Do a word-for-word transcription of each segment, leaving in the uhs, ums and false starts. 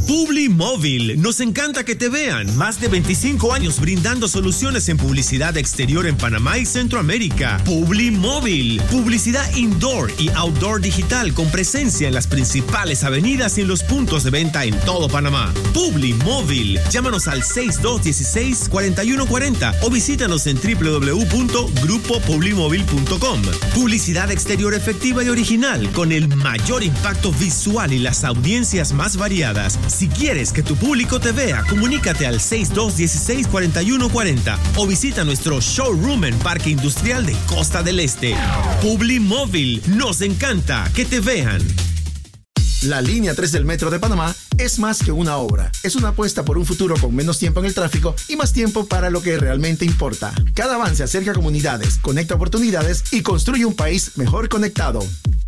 Publimóvil, nos encanta que te vean. Más de veinticinco años brindando soluciones en publicidad exterior en Panamá y Centroamérica. Publimóvil, publicidad indoor y outdoor digital con presencia en las principales avenidas y en los puntos de venta en todo Panamá. Publimóvil, llámanos al seis dos uno seis, cuatro uno cuatro cero o visítanos en doble u doble u doble u punto grupo publimóvil punto com. Publicidad exterior efectiva y original con el mayor impacto visual y las audiencias más variadas. Si quieres que tu público te vea, comunícate al seis dos uno seis, cuatro uno cuatro cero o visita nuestro showroom en Parque Industrial de Costa del Este. Publimóvil, nos encanta que te vean. La línea tres del Metro de Panamá es más que una obra. Es una apuesta por un futuro con menos tiempo en el tráfico y más tiempo para lo que realmente importa. Cada avance acerca a comunidades, conecta oportunidades y construye un país mejor conectado.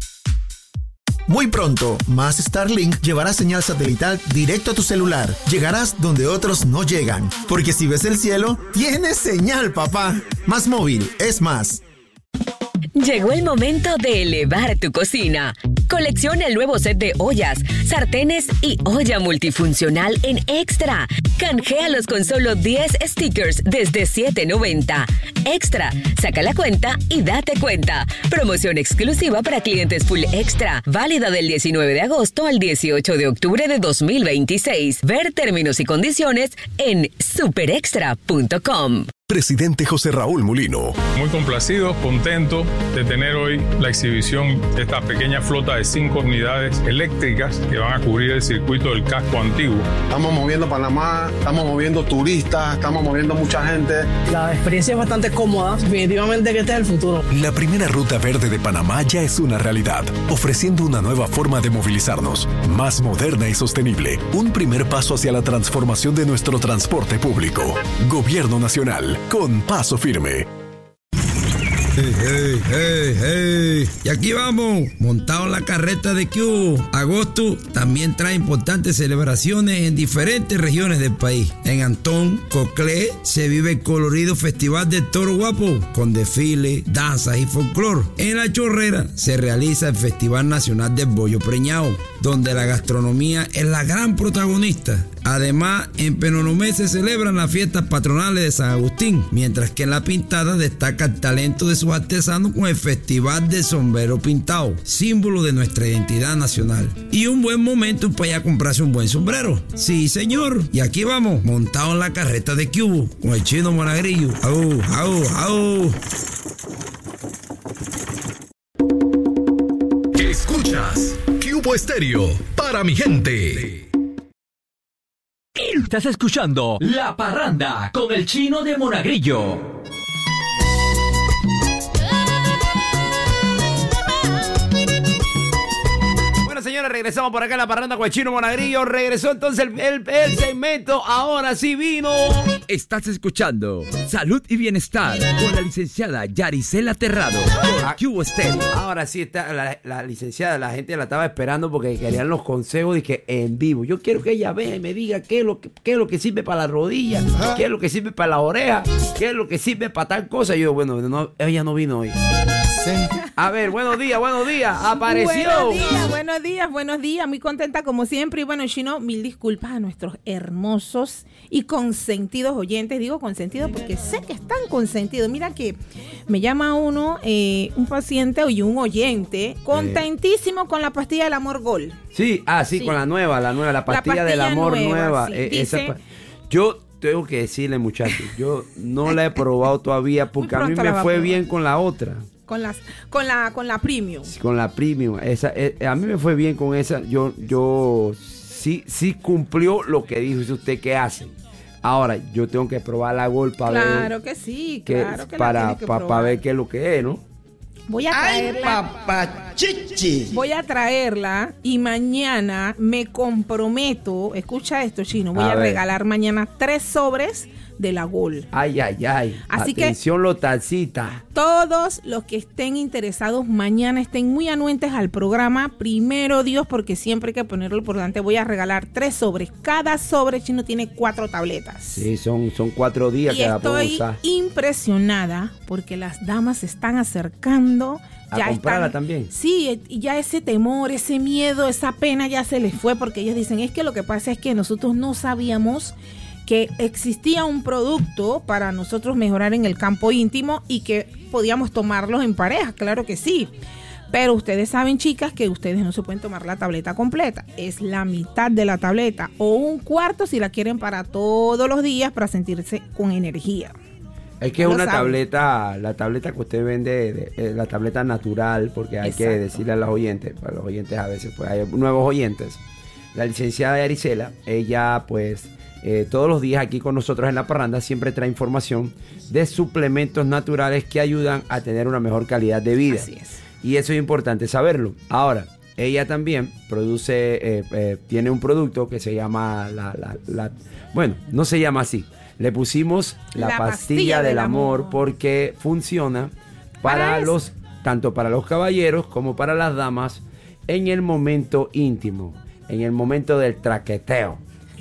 Muy pronto, Más Starlink llevará señal satelital directo a tu celular. Llegarás donde otros no llegan. Porque si ves el cielo, tienes señal, papá. Más móvil es más. Llegó el momento de elevar tu cocina. Colecciona el nuevo set de ollas, sartenes y olla multifuncional en Extra. Canjealos con solo diez stickers desde siete noventa. Extra, saca la cuenta y date cuenta. Promoción exclusiva para clientes Full Extra. Válida del diecinueve de agosto al dieciocho de octubre de dos mil veintiséis. Ver términos y condiciones en super extra punto com. Presidente José Raúl Mulino. Muy complacido, contento de tener hoy la exhibición de esta pequeña flota de cinco unidades eléctricas que van a cubrir el circuito del casco antiguo. Estamos moviendo Panamá, estamos moviendo turistas, estamos moviendo mucha gente. La experiencia es bastante cómoda, definitivamente que este es el futuro. La primera ruta verde de Panamá ya es una realidad, ofreciendo una nueva forma de movilizarnos, más moderna y sostenible. Un primer paso hacia la transformación de nuestro transporte público. Gobierno Nacional. Con paso firme. Hey, hey, hey, hey. Y aquí vamos, montado en la carreta de Q. Agosto también trae importantes celebraciones en diferentes regiones del país. En Antón, Coclé, se vive el colorido Festival del Toro Guapo, con desfiles, danzas y folclore. En La Chorrera se realiza el Festival Nacional del Bollo Preñado, donde la gastronomía es la gran protagonista. Además, en Penonomé se celebran las fiestas patronales de San Agustín, mientras que en La Pintada destaca el talento de sus artesanos con el Festival de Sombrero Pintado, símbolo de nuestra identidad nacional. Y un buen momento para ir a comprarse un buen sombrero. Sí, señor. Y aquí vamos, montado en la carreta de Cubo, con el Chino Monagrillo. ¡Au, au, au! Escuchas Cubo Estéreo para mi gente. Estás escuchando La Parranda con el Chino de Monagrillo. Bueno, señores, regresamos por acá a La Parranda con el Chino Monagrillo. Regresó entonces el, el, el segmento. Ahora sí vino. Estás escuchando Salud y Bienestar con la licenciada Yaricela Terrado por Cubo Estéreo. Ahora sí está la, la licenciada. La gente la estaba esperando porque querían los consejos de que en vivo. Yo quiero que ella vea y me diga qué es lo que, qué es lo que sirve para la rodilla, ajá, qué es lo que sirve para la oreja, qué es lo que sirve para tal cosa. Y yo, bueno, no, ella no vino hoy. Sí. A ver, buenos días, buenos días. Apareció. Buenos días, buenos días, buenos días. Muy contenta como siempre. Y bueno, Chino, mil disculpas a nuestros hermosos y consentidos oyentes. Digo consentidos porque sé que están consentidos. Mira que me llama uno, eh, un paciente y un oyente, contentísimo con la pastilla del amor Gol. Sí, ah, sí, sí, con la nueva, la nueva, la pastilla, la pastilla del amor nueva. nueva. Sí. Eh, Dice, esa, yo tengo que decirle, muchachos, yo no la he probado todavía porque a mí me fue bien con la otra. Con las, con la, con la premium. Sí, con la premium. Esa, eh, a mí me fue bien con esa. Yo, yo sí, sí cumplió lo que dijo usted que hace. Ahora, yo tengo que probar la Gol para claro ver. Claro que sí, que, claro que para, la tiene que pa, probar. Para ver qué es lo que es, ¿no? Voy a traerla. ¡Ay, papachichi! Voy a traerla y mañana me comprometo, escucha esto, Chino, voy a, a regalar mañana tres sobres de la Gol. Ay, ay, ay. Así Atención, que los taxistas. todos los que estén interesados mañana estén muy anuentes al programa. Primero Dios, porque siempre hay que ponerlo por delante. Voy a regalar tres sobres. Cada sobre chino tiene cuatro tabletas. Sí, son, son cuatro días y que la puedo estoy usar. impresionada porque las damas se están acercando. ¿A ya comprarla están, también? Sí, y ya ese temor, ese miedo, esa pena ya se les fue, porque ellos dicen, es que lo que pasa es que nosotros no sabíamos que existía un producto para nosotros mejorar en el campo íntimo y que podíamos tomarlos en pareja, claro que sí. Pero ustedes saben, chicas, que ustedes no se pueden tomar la tableta completa. Es la mitad de la tableta o un cuarto si la quieren para todos los días para sentirse con energía. Es que es No una saben. tableta, la tableta que usted vende, de, eh, la tableta natural, porque hay Exacto. que decirle a los oyentes, para los oyentes a veces, pues hay nuevos oyentes. La licenciada Yaricela, ella pues eh, todos los días aquí con nosotros en La Parranda siempre trae información de suplementos naturales que ayudan a tener una mejor calidad de vida. Así es. Y eso es importante saberlo. Ahora, ella también produce, eh, eh, tiene un producto que se llama, la, la, la, bueno, no se llama así. Le pusimos la, La pastilla, pastilla del del amor, amor. porque funciona para, Para eso. los, tanto para los caballeros como para las damas en el momento íntimo, en el momento del traqueteo.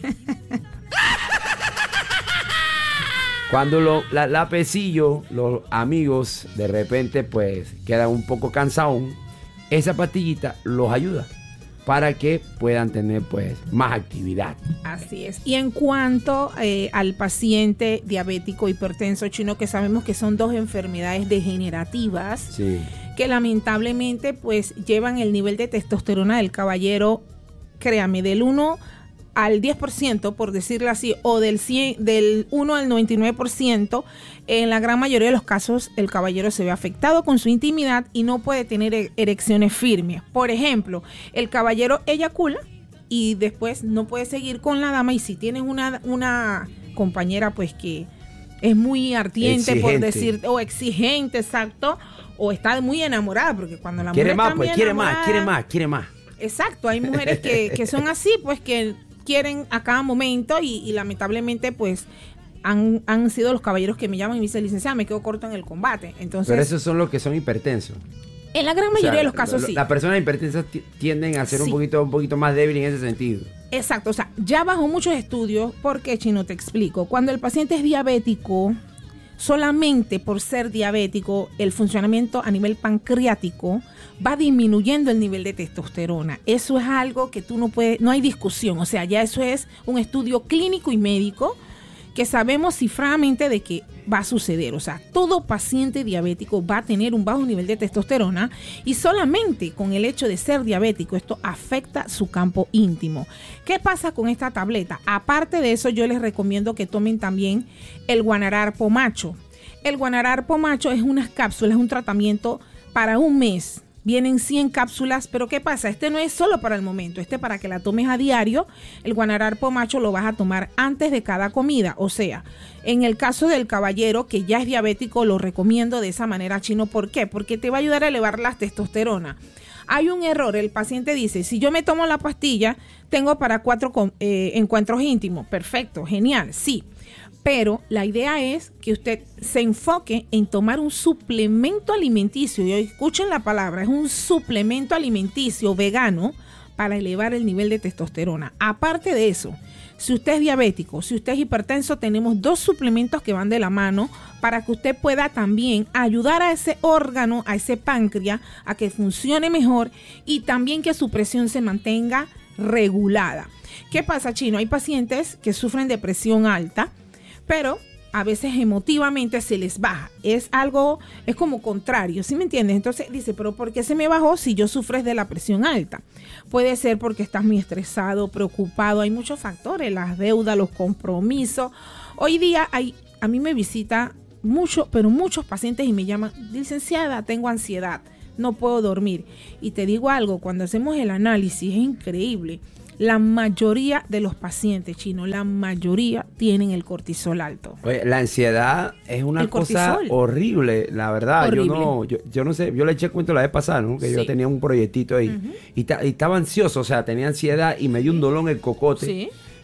Cuando lo, la, la pesillo, los amigos de repente pues quedan un poco cansados, esa pastillita los ayuda para que puedan tener pues más actividad. Así es. Y en cuanto eh, al paciente diabético hipertenso chino, que sabemos que son dos enfermedades degenerativas, Sí. que lamentablemente pues llevan el nivel de testosterona del caballero, créame, del uno al diez por ciento, por decirlo así, o del cien, del uno al noventa y nueve por ciento, en la gran mayoría de los casos el caballero se ve afectado con su intimidad y no puede tener e- erecciones firmes. Por ejemplo, el caballero eyacula y después no puede seguir con la dama, y si tienes una, una compañera pues que es muy ardiente, por Exigente. decir, o exigente, exacto, o está muy enamorada, porque cuando la Quiere mujer más, está pues muy quiere más, enamorada- quiere más, quiere más. Exacto, hay mujeres que, que son así, pues que quieren a cada momento y, y lamentablemente pues han, han sido los caballeros que me llaman y me dicen, licenciada, me quedo corto en el combate. Entonces, Pero esos son los que son hipertensos. en la gran mayoría O sea, de los casos lo- sí. Las personas hipertensas ti- tienden a ser Sí. un poquito, un poquito más débiles en ese sentido. Exacto, o sea, ya bajo muchos estudios, porque Chino, te explico, cuando el paciente es diabético, solamente por ser diabético, el funcionamiento a nivel pancreático va disminuyendo el nivel de testosterona. Eso es algo que tú no puedes, no hay discusión, o sea, ya eso es un estudio clínico y médico que sabemos cifradamente de que va a suceder. O sea, todo paciente diabético va a tener un bajo nivel de testosterona, y solamente con el hecho de ser diabético esto afecta su campo íntimo. ¿Qué pasa con esta tableta? Aparte de eso, yo les recomiendo que tomen también el guanararpo macho. El guanararpo macho es unas cápsulas, un tratamiento para un mes. Vienen cien cápsulas, pero ¿qué pasa? Este no es solo para el momento, este para que la tomes a diario. El guanararpo macho lo vas a tomar antes de cada comida. O sea, en el caso del caballero que ya es diabético, lo recomiendo de esa manera, Chino. ¿Por qué? Porque te va a ayudar a elevar la testosterona. Hay un error, el paciente dice, si yo me tomo la pastilla, tengo para cuatro eh, encuentros íntimos. Perfecto, genial, sí. Pero la idea es que usted se enfoque en tomar un suplemento alimenticio, y escuchen la palabra, es un suplemento alimenticio vegano para elevar el nivel de testosterona. Aparte de eso, si usted es diabético, si usted es hipertenso, tenemos dos suplementos que van de la mano para que usted pueda también ayudar a ese órgano, a ese páncreas, a que funcione mejor y también que su presión se mantenga regulada. ¿Qué pasa, Chino? Hay pacientes que sufren de presión alta, pero a veces emotivamente se les baja. Es algo, es como contrario, ¿sí me entiendes? Entonces dice, pero ¿por qué se me bajó si yo sufres de la presión alta? Puede ser porque estás muy estresado, preocupado, hay muchos factores, las deudas, los compromisos. Hoy día hay, a mí me visita mucho, pero muchos pacientes y me llaman, licenciada, tengo ansiedad, no puedo dormir. Y te digo algo, cuando hacemos el análisis es increíble. La mayoría de los pacientes, Chino, la mayoría tienen el cortisol alto. Oye, la ansiedad es una El cosa cortisol. horrible, la verdad. Horrible. Yo no, yo, yo no sé, yo le eché cuento la vez pasada, ¿no? Que Sí. yo tenía un proyectito ahí. Ujú. y, ta- y estaba ansioso, o sea, tenía ansiedad y me dio un dolor en el cocote. Sí.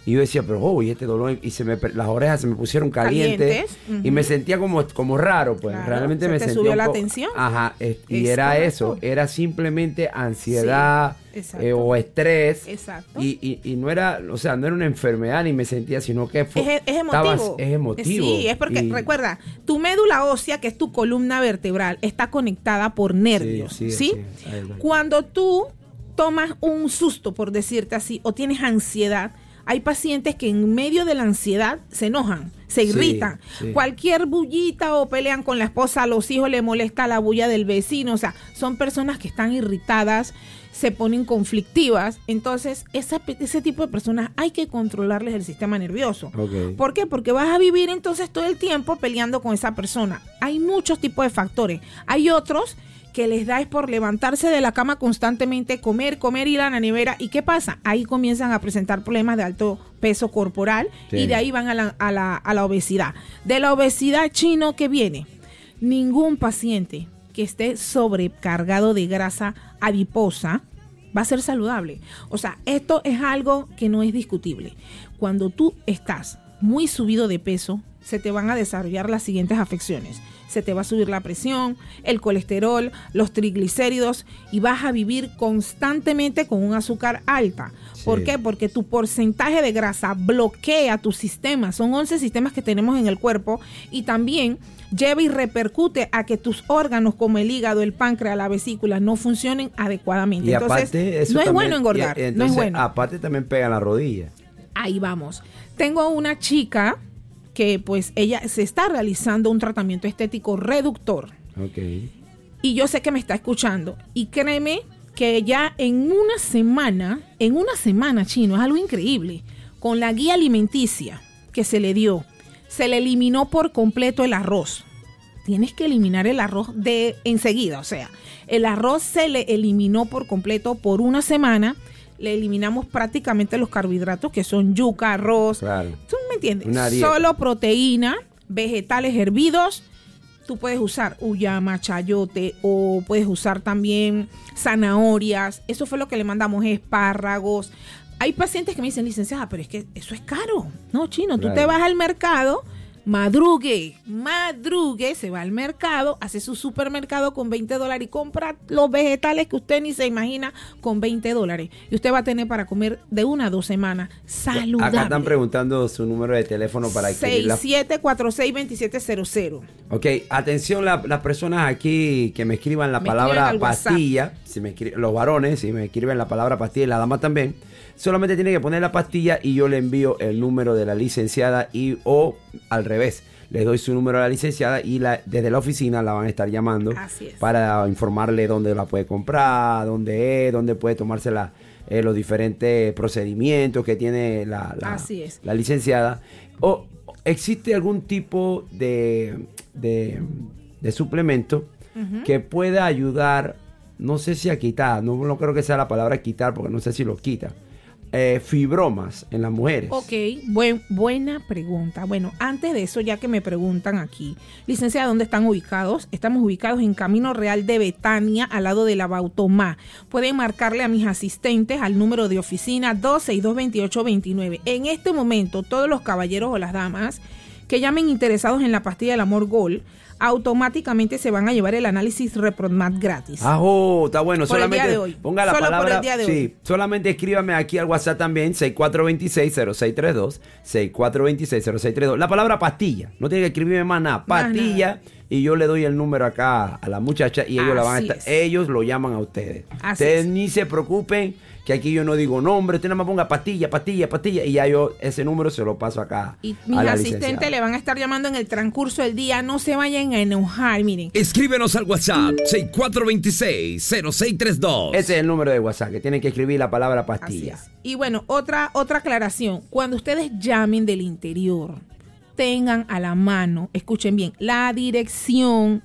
Y yo decía, pero oh, y este dolor, y se me, las orejas se me pusieron calientes, calientes. Uh-huh. Y me sentía como, como raro, pues, claro, realmente se me te sentía subió un la po- tensión. Ajá, es, y es era correcto. eso, era simplemente ansiedad sí, eh, o estrés. Exacto. Y, y, y no era, o sea, no era una enfermedad ni me sentía, sino que fue, es, es emotivo. Estabas, es emotivo. Sí, es porque, y, recuerda, tu médula ósea, que es tu columna vertebral, está conectada por nervios, ¿sí? sí, sí, sí. Cuando tú tomas un susto, por decirte así, o tienes ansiedad, hay pacientes que en medio de la ansiedad se enojan, se irritan. Sí, sí. Cualquier bullita o pelean con la esposa, a los hijos le molesta la bulla del vecino. O sea, son personas que están irritadas, se ponen conflictivas. Entonces, esa, ese tipo de personas hay que controlarles el sistema nervioso. Okay. ¿Por qué? Porque vas a vivir entonces todo el tiempo peleando con esa persona. Hay muchos tipos de factores. Hay otros que les da es por levantarse de la cama constantemente, comer, comer, ir a la nevera. ¿Y qué pasa? Ahí comienzan a presentar problemas de alto peso corporal sí. y de ahí van a la, a, la, a la obesidad. De la obesidad, Chino, ¿qué viene? Ningún paciente que esté sobrecargado de grasa adiposa va a ser saludable. O sea, esto es algo que no es discutible. Cuando tú estás muy subido de peso, se te van a desarrollar las siguientes afecciones. Se te va a subir la presión, el colesterol, los triglicéridos y vas a vivir constantemente con un azúcar alta. Sí. ¿Por qué? Porque tu porcentaje de grasa bloquea tu sistema. Son once sistemas que tenemos en el cuerpo y también lleva y repercute a que tus órganos como el hígado, el páncreas, la vesícula no funcionen adecuadamente. Y Entonces, aparte, eso no es también, bueno engordar. Y, entonces, no es bueno. Aparte también pega la rodilla. Ahí vamos. Tengo una chica que pues ella se está realizando un tratamiento estético reductor. Okay. Y yo sé que me está escuchando. Y créeme que ya en una semana, en una semana, Chino, es algo increíble. Con la guía alimenticia que se le dio, se le eliminó por completo el arroz. Tienes que eliminar el arroz de enseguida. O sea, el arroz se le eliminó por completo por una semana. Le eliminamos prácticamente los carbohidratos que son yuca, arroz. Claro. ¿Tú me entiendes? Solo proteína, vegetales hervidos. Tú puedes usar uyama, chayote o puedes usar también zanahorias. Eso fue lo que le mandamos, espárragos. Hay pacientes que me dicen, licenciada, pero es que eso es caro. No, Chino, claro. Tú te vas al mercado, madrugue, madrugue, se va al mercado, hace su supermercado con veinte dólares y compra los vegetales que usted ni se imagina con veinte dólares. Y usted va a tener para comer de una a dos semanas saludable. Acá están preguntando su número de teléfono para seis siete cuatro seis, dos siete cero cero. Ok, atención la, las personas aquí que me escriban la me palabra pastilla, si me escriben, los varones, si me escriben la palabra pastilla y la dama también, solamente tiene que poner la pastilla y yo le envío el número de la licenciada y o al revés, les doy su número a la licenciada y la, desde la oficina la van a estar llamando para informarle dónde la puede comprar, dónde es, dónde puede tomarse la, eh, los diferentes procedimientos que tiene la, la, Así es. la licenciada. O existe algún tipo de, de, de suplemento uh-huh. que pueda ayudar, no sé si a quitar, no, no creo que sea la palabra quitar porque no sé si lo quita. Eh, fibromas en las mujeres. Ok, buen, buena pregunta. Bueno, antes de eso, ya que me preguntan aquí, licenciada, ¿dónde están ubicados? Estamos ubicados en Camino Real de Betania, al lado de la Bautomá. Pueden marcarle a mis asistentes al número de oficina dos seis dos, dos ocho dos nueve. En este momento, todos los caballeros o las damas que llamen interesados en la pastilla del amor Gold, automáticamente se van a llevar el análisis Repromat gratis. Ah, oh, está bueno. Por solamente el día de hoy. Ponga la Solo palabra. Por el día de sí, hoy. Solamente escríbame aquí al WhatsApp también, seis cuatro dos seis, cero seis tres dos, seis cuatro dos seis, cero seis tres dos. La palabra pastilla. No tiene que escribirme más nada. Pastilla. Más nada. Y yo le doy el número acá a la muchacha y ellos Así la van a estar. Es. Ellos lo llaman a ustedes. Así ustedes es. Ni se preocupen que aquí yo no digo nombre, usted nada más ponga pastilla, pastilla, pastilla y ya yo ese número se lo paso acá. Y mis asistentes le van a estar llamando en el transcurso del día, no se vayan a enojar, miren. Escríbenos al WhatsApp seis cuatro dos seis, cero seis tres dos. Ese es el número de WhatsApp, que tienen que escribir la palabra pastilla. Y bueno, otra, otra aclaración, cuando ustedes llamen del interior, tengan a la mano, escuchen bien, la dirección,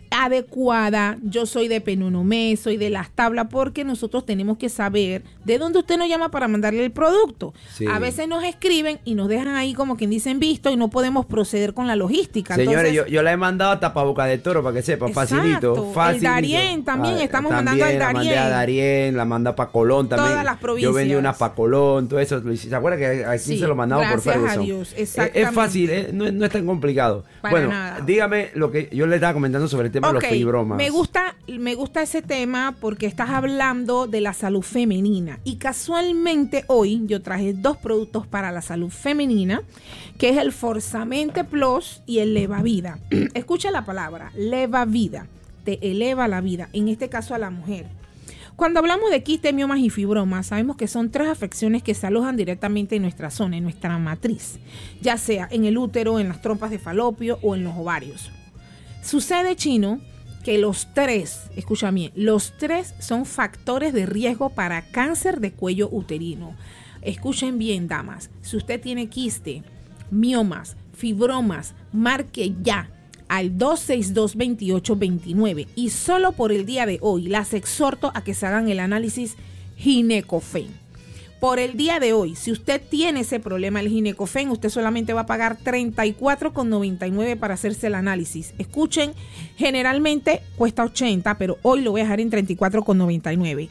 adecuada. Yo soy de Penonomé, soy de Las Tablas, porque nosotros tenemos que saber de dónde usted nos llama para mandarle el producto. Sí. A veces nos escriben y nos dejan ahí como quien dicen visto y no podemos proceder con la logística. Señores, Entonces, yo, yo la he mandado hasta para Boca de Toro, para que sepa, exacto, facilito, facilito. El Darién también, ah, estamos también mandando al Darién. La mandé a Darién, la manda para Colón también. Todas las provincias. Yo vendí una para Colón, todo eso. ¿Se acuerda que aquí sí, se lo mandaba por Ferguson? Gracias a Dios, exactamente. Es, es fácil, es, no, no es tan complicado. Para bueno, nada. Dígame lo que yo le estaba comentando sobre el tema okay, de los fibromas. Me gusta, me gusta ese tema porque estás hablando de la salud femenina. Y casualmente hoy yo traje dos productos para la salud femenina, que es el Forzamente Plus y el Levavida. Escucha la palabra, Levavida. Te eleva la vida, en este caso a la mujer. Cuando hablamos de quistes, miomas y fibromas, sabemos que son tres afecciones que se alojan directamente en nuestra zona, en nuestra matriz, ya sea en el útero, en las trompas de falopio o en los ovarios. Sucede, Chino, que los tres, escucha bien, los tres son factores de riesgo para cáncer de cuello uterino. Escuchen bien, damas, si usted tiene quiste, miomas, fibromas, marque ya al dos seis dos, veintiocho veintinueve y solo por el día de hoy las exhorto a que se hagan el análisis Ginecofen. Por el día de hoy, si usted tiene ese problema, el Ginecofen, usted solamente va a pagar treinta y cuatro con noventa y nueve para hacerse el análisis. Escuchen, generalmente cuesta ochenta, pero hoy lo voy a dejar en treinta y cuatro con noventa y nueve.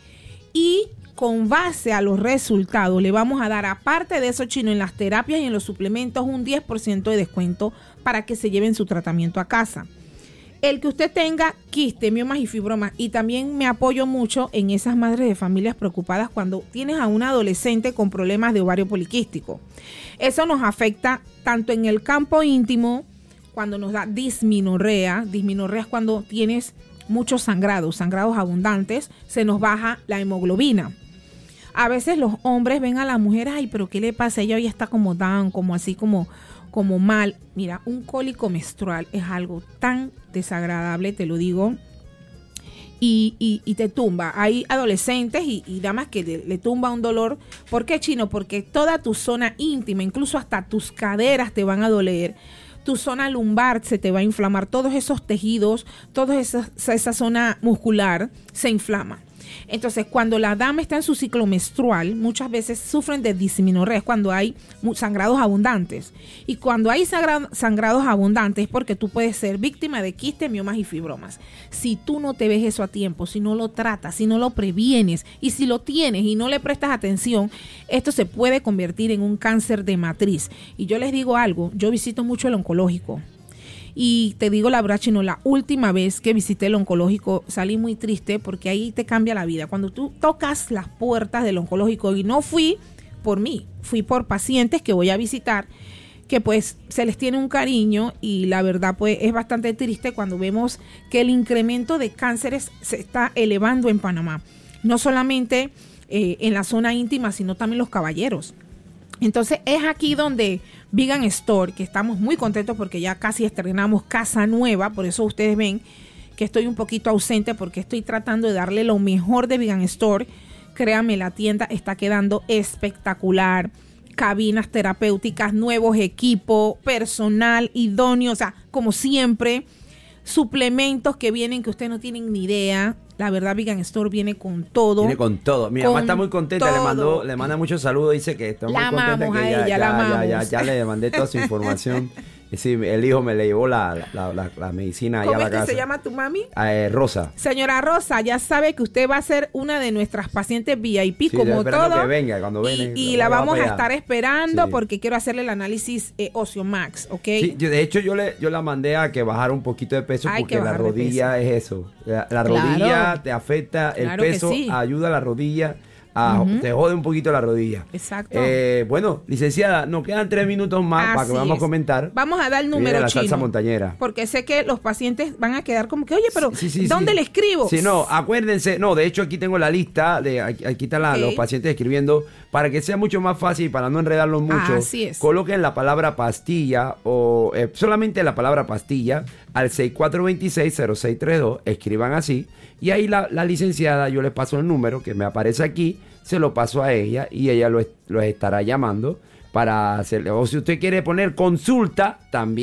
Y con base a los resultados, le vamos a dar, aparte de eso, Chino, en las terapias y en los suplementos, un diez por ciento de descuento para que se lleven su tratamiento a casa. El que usted tenga quiste, miomas y fibromas, y también me apoyo mucho en esas madres de familias preocupadas cuando tienes a un adolescente con problemas de ovario poliquístico. Eso nos afecta tanto en el campo íntimo, cuando nos da disminorrea. Disminorrea es cuando tienes muchos sangrados, sangrados abundantes, se nos baja la hemoglobina. A veces los hombres ven a la mujer, ay, pero ¿qué le pasa? Ella hoy está como down, como así, como, como mal. Mira, un cólico menstrual es algo tan desagradable, te lo digo, y, y, y te tumba. Hay adolescentes y, y damas que le, le tumba un dolor. ¿Por qué, Chino? Porque toda tu zona íntima, incluso hasta tus caderas te van a doler. Tu zona lumbar se te va a inflamar. Todos esos tejidos, toda esa, esa zona muscular se inflama. Entonces, cuando la dama está en su ciclo menstrual, muchas veces sufren de disminorrea, cuando hay sangrados abundantes. Y cuando hay sangra- sangrados abundantes es porque tú puedes ser víctima de quistes, miomas y fibromas. Si tú no te ves eso a tiempo, si no lo tratas, si no lo previenes, y si lo tienes y no le prestas atención, esto se puede convertir en un cáncer de matriz. Y yo les digo algo, yo visito mucho el oncológico. Y te digo la verdad, Chino, la última vez que visité el oncológico salí muy triste porque ahí te cambia la vida. Cuando tú tocas las puertas del oncológico, y no fui por mí, fui por pacientes que voy a visitar, que pues se les tiene un cariño, y la verdad pues es bastante triste cuando vemos que el incremento de cánceres se está elevando en Panamá. No solamente eh, en la zona íntima, sino también los caballeros. Entonces es aquí donde Vegan Store, que estamos muy contentos porque ya casi estrenamos casa nueva, por eso ustedes ven que estoy un poquito ausente porque estoy tratando de darle lo mejor de Vegan Store. Créanme, la tienda está quedando espectacular. Cabinas terapéuticas, nuevos equipos, personal idóneo, o sea, como siempre, suplementos que vienen que ustedes no tienen ni idea. La verdad, Vegan Store viene con todo. Viene con todo. Mi mamá está muy contenta, todo. le mandó, le manda muchos saludos, dice que está la muy contenta. Que a ella, ya, la ya, amamos. Ya, ya, ya le mandé toda su información. Y sí, el hijo me le llevó la, la, la, la medicina allá a la casa. ¿Cómo es que se llama tu mami? Eh, Rosa. Señora Rosa, ya sabe que usted va a ser una de nuestras pacientes V I P, sí, como todo. Que venga, cuando venga, y, y la vamos a estar esperando sí. porque quiero hacerle el análisis eh, Ocio Max, ¿ok? Sí, yo, de hecho yo le yo la mandé a que bajara un poquito de peso. Hay porque la rodilla es eso. La, la rodilla claro. te afecta, el claro peso sí. ayuda a la rodilla. Ah, uh-huh. Te jode un poquito la rodilla. Exacto. Eh, bueno, licenciada, nos quedan tres minutos más Así para que vamos es. a comentar. Vamos a dar el número, la Chino, salsa montañera. Porque sé que los pacientes van a quedar como que, oye, pero sí, sí, sí, ¿dónde sí. le escribo? Sí, no, acuérdense. No, de hecho aquí tengo la lista, de aquí, aquí están la, okay. los pacientes escribiendo. Para que sea mucho más fácil, para no enredarlos mucho, Así es. coloquen la palabra pastilla o eh, solamente la palabra pastilla al seis cuatro dos seis, cero seis tres dos, escriban así. Y ahí la, la licenciada, yo les paso el número que me aparece aquí, se lo paso a ella y ella lo, lo estará llamando para hacerle. O si usted quiere poner consulta, también.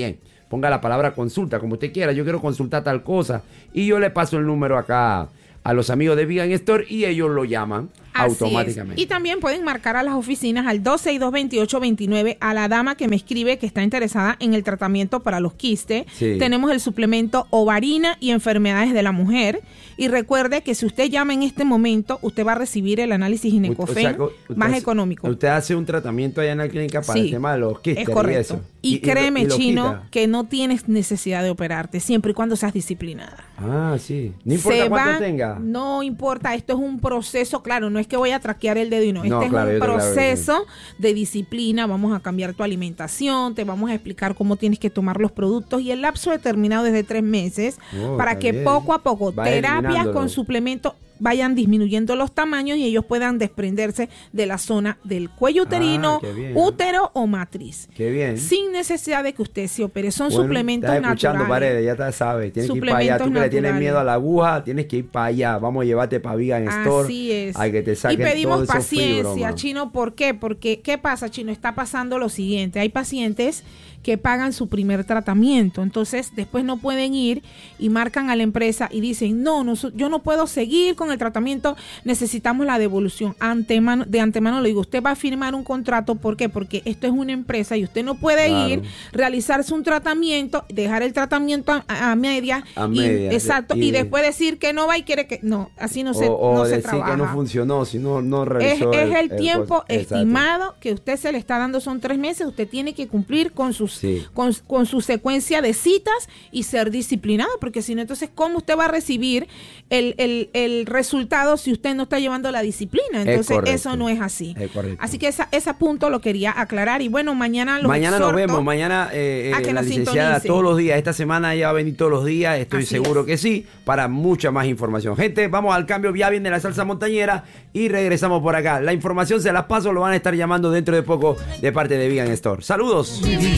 ponga la palabra consulta, como usted quiera. Yo quiero consultar tal cosa. Y yo le paso el número acá a los amigos de Vegan Store y ellos lo llaman. Así automáticamente. Es. Y también pueden marcar a las oficinas al dos seis dos, veintiocho veintinueve a la dama que me escribe que está interesada en el tratamiento para los quistes. Sí. Tenemos el suplemento ovarina y enfermedades de la mujer. Y recuerde que si usted llama en este momento, usted va a recibir el análisis Ginecofen o sea, más hace, económico. Usted hace un tratamiento allá en la clínica para sí, el tema de los quistes. Es correcto. Y, eso. y, y créeme, y lo, y Chino, quita. que no tienes necesidad de operarte, siempre y cuando seas disciplinada. Ah, sí. No importa Se cuánto va, tenga. No importa, esto es un proceso, claro, no es que voy a traquear el dedo y no. no este claro, es un proceso claro, de disciplina, vamos a cambiar tu alimentación, te vamos a explicar cómo tienes que tomar los productos y el lapso determinado desde tres meses oh, para que bien. poco a poco, Va terapias con suplementos, vayan disminuyendo los tamaños y ellos puedan desprenderse de la zona del cuello uterino, ah, útero o matriz. Qué bien. Sin necesidad de que usted se opere. Son bueno, suplementos estás escuchando, naturales. Paredes, ya te sabes. Tienes que ir para allá. Tú que le tienes miedo a la aguja, tienes que ir para allá. Vamos a llevarte para Vegan Store. Así es. A que te saquen y pedimos todo paciencia, fibro, Chino. ¿Por qué? Porque, ¿qué pasa, Chino? Está pasando lo siguiente. Hay pacientes que pagan su primer tratamiento. Entonces, después no pueden ir y marcan a la empresa y dicen, no, no yo no puedo seguir con el tratamiento, necesitamos la devolución. Antemano, de antemano le digo, usted va a firmar un contrato. ¿Por qué? Porque esto es una empresa y usted no puede claro. ir, realizarse un tratamiento, dejar el tratamiento a, a media. A y, media. Exacto. Y, y después decir que no va y quiere que... No, así no se, o, o no se decir trabaja. que no funcionó, si no, no realizó Es, el, es el, el tiempo el, estimado que usted se le está dando, son tres meses. Usted tiene que cumplir con sus... Sí. Con, con su secuencia de citas y ser disciplinado, porque si no, entonces, ¿cómo usted va a recibir el, el, el resultado si usted no está llevando la disciplina? Entonces, eso no es así. Es así que esa, ese punto lo quería aclarar. Y bueno, mañana los Mañana nos vemos, mañana eh, eh, la licenciada sintonice. Todos los días. Esta semana ella va a venir todos los días, estoy así seguro es. que sí, para mucha más información. Gente, vamos al cambio, ya viene la salsa montañera y regresamos por acá. La información se las paso, lo van a estar llamando dentro de poco de parte de Vegan Store. Saludos.